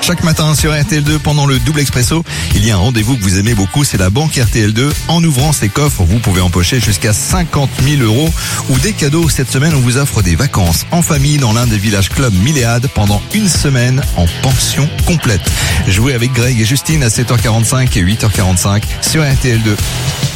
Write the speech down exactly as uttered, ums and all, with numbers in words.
Chaque matin sur R T L deux pendant le double expresso, il y a un rendez-vous que vous aimez beaucoup, c'est la banque R T L deux. En ouvrant ses coffres, vous pouvez empocher jusqu'à cinquante mille euros ou des cadeaux. Cette semaine, on vous offre des vacances en famille dans l'un des villages clubs Milléade pendant une semaine en pension complète. Jouez avec Greg et Justine à sept heures quarante-cinq et huit heures quarante-cinq sur R T L deux.